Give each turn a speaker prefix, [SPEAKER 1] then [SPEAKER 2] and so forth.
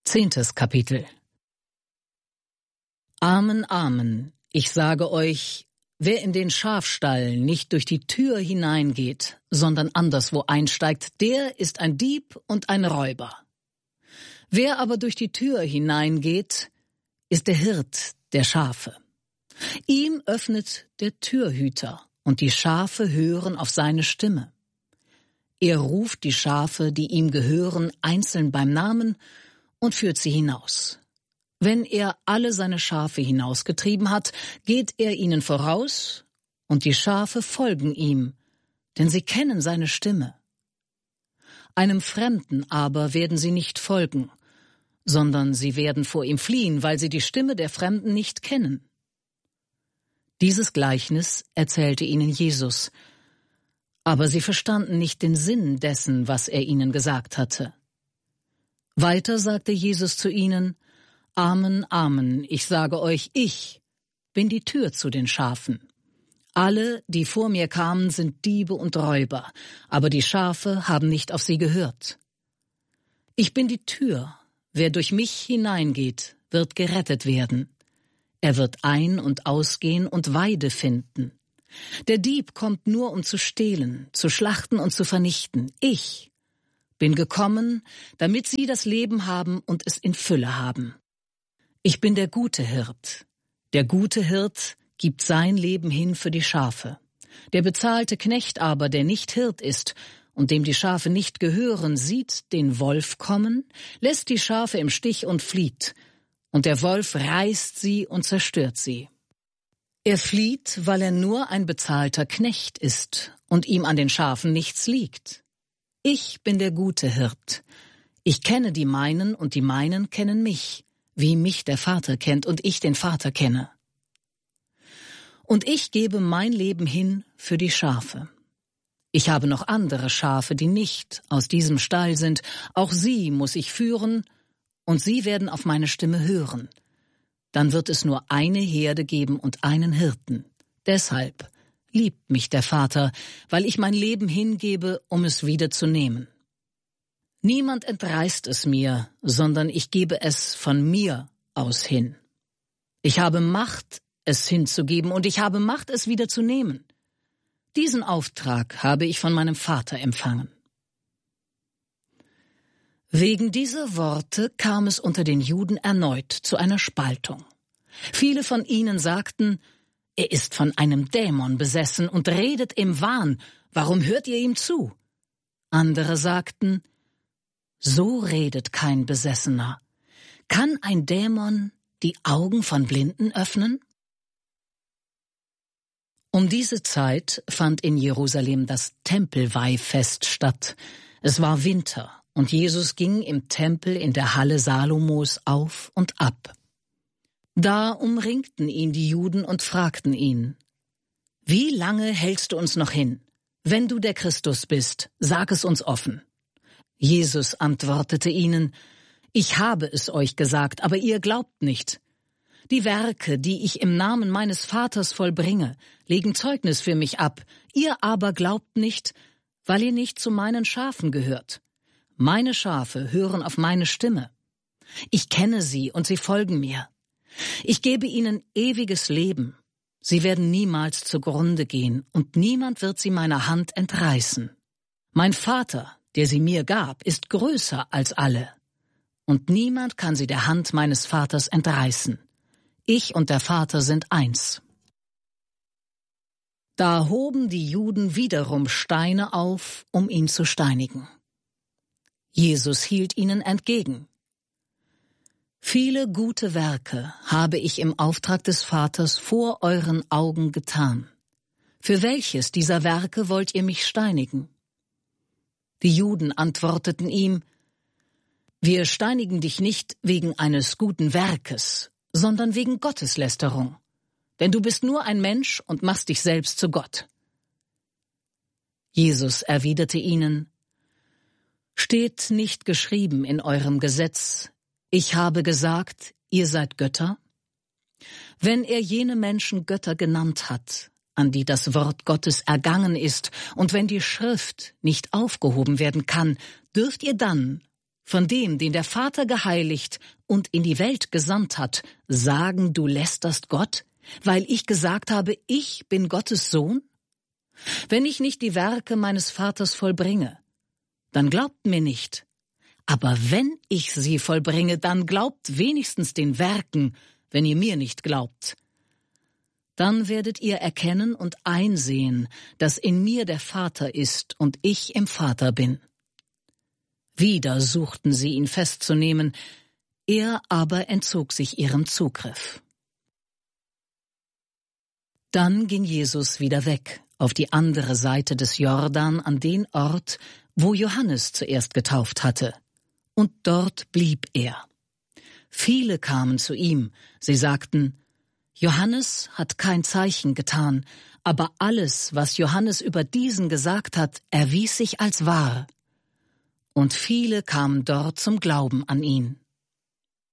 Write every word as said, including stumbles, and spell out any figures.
[SPEAKER 1] Zehntes Kapitel. Amen, Amen, ich sage euch, wer in den Schafstall nicht durch die Tür hineingeht, sondern anderswo einsteigt, der ist ein Dieb und ein Räuber. Wer aber durch die Tür hineingeht, ist der Hirt der Schafe. Ihm öffnet der Türhüter, und die Schafe hören auf seine Stimme. Er ruft die Schafe, die ihm gehören, einzeln beim Namen und führt sie hinaus. Wenn er alle seine Schafe hinausgetrieben hat, geht er ihnen voraus, und die Schafe folgen ihm, denn sie kennen seine Stimme. Einem Fremden aber werden sie nicht folgen, sondern sie werden vor ihm fliehen, weil sie die Stimme der Fremden nicht kennen. Dieses Gleichnis erzählte ihnen Jesus, aber sie verstanden nicht den Sinn dessen, was er ihnen gesagt hatte. Weiter sagte Jesus zu ihnen: Amen, Amen, ich sage euch, ich bin die Tür zu den Schafen. Alle, die vor mir kamen, sind Diebe und Räuber, aber die Schafe haben nicht auf sie gehört. Ich bin die Tür, wer durch mich hineingeht, wird gerettet werden. Er wird ein- und ausgehen und Weide finden. Der Dieb kommt nur, um zu stehlen, zu schlachten und zu vernichten. Ich bin gekommen, damit sie das Leben haben und es in Fülle haben. Ich bin der gute Hirt. Der gute Hirt gibt sein Leben hin für die Schafe. Der bezahlte Knecht aber, der nicht Hirt ist und dem die Schafe nicht gehören, sieht den Wolf kommen, lässt die Schafe im Stich und flieht, und der Wolf reißt sie und zerstört sie. Er flieht, weil er nur ein bezahlter Knecht ist und ihm an den Schafen nichts liegt. Ich bin der gute Hirt. Ich kenne die meinen und die meinen kennen mich, wie mich der Vater kennt und ich den Vater kenne. Und ich gebe mein Leben hin für die Schafe. Ich habe noch andere Schafe, die nicht aus diesem Stall sind. Auch sie muss ich führen, und sie werden auf meine Stimme hören. Dann wird es nur eine Herde geben und einen Hirten. Deshalb liebt mich der Vater, weil ich mein Leben hingebe, um es wieder zu nehmen. Niemand entreißt es mir, sondern ich gebe es von mir aus hin. Ich habe Macht, es hinzugeben, und ich habe Macht, es wieder zu nehmen. Diesen Auftrag habe ich von meinem Vater empfangen. Wegen dieser Worte kam es unter den Juden erneut zu einer Spaltung. Viele von ihnen sagten: Er ist von einem Dämon besessen und redet im Wahn. Warum hört ihr ihm zu? Andere sagten: So redet kein Besessener. Kann ein Dämon die Augen von Blinden öffnen? Um diese Zeit fand in Jerusalem das Tempelweihfest statt. Es war Winter, und Jesus ging im Tempel in der Halle Salomos auf und ab. Da umringten ihn die Juden und fragten ihn: Wie lange hältst du uns noch hin? Wenn du der Christus bist, sag es uns offen. Jesus antwortete ihnen: Ich habe es euch gesagt, aber ihr glaubt nicht. Die Werke, die ich im Namen meines Vaters vollbringe, legen Zeugnis für mich ab. Ihr aber glaubt nicht, weil ihr nicht zu meinen Schafen gehört. Meine Schafe hören auf meine Stimme. Ich kenne sie und sie folgen mir. Ich gebe ihnen ewiges Leben. Sie werden niemals zugrunde gehen, und niemand wird sie meiner Hand entreißen. Mein Vater, der sie mir gab, ist größer als alle, und niemand kann sie der Hand meines Vaters entreißen. Ich und der Vater sind eins. Da hoben die Juden wiederum Steine auf, um ihn zu steinigen. Jesus hielt ihnen entgegen: Viele gute Werke habe ich im Auftrag des Vaters vor euren Augen getan. Für welches dieser Werke wollt ihr mich steinigen? Die Juden antworteten ihm: Wir steinigen dich nicht wegen eines guten Werkes, sondern wegen Gotteslästerung. Denn du bist nur ein Mensch und machst dich selbst zu Gott. Jesus erwiderte ihnen: Steht nicht geschrieben in eurem Gesetz: Ich habe gesagt, ihr seid Götter? Wenn er jene Menschen Götter genannt hat, an die das Wort Gottes ergangen ist, und wenn die Schrift nicht aufgehoben werden kann, dürft ihr dann von dem, den der Vater geheiligt und in die Welt gesandt hat, sagen, du lästerst Gott, weil ich gesagt habe, ich bin Gottes Sohn? Wenn ich nicht die Werke meines Vaters vollbringe, dann glaubt mir nicht. Aber wenn ich sie vollbringe, dann glaubt wenigstens den Werken, wenn ihr mir nicht glaubt. Dann werdet ihr erkennen und einsehen, dass in mir der Vater ist und ich im Vater bin. Wieder suchten sie ihn festzunehmen, er aber entzog sich ihrem Zugriff. Dann ging Jesus wieder weg, auf die andere Seite des Jordan, an den Ort, wo Johannes zuerst getauft hatte. Und dort blieb er. Viele kamen zu ihm, sie sagten, Johannes hat kein Zeichen getan, aber alles, was Johannes über diesen gesagt hat, erwies sich als wahr. Und viele kamen dort zum Glauben an ihn.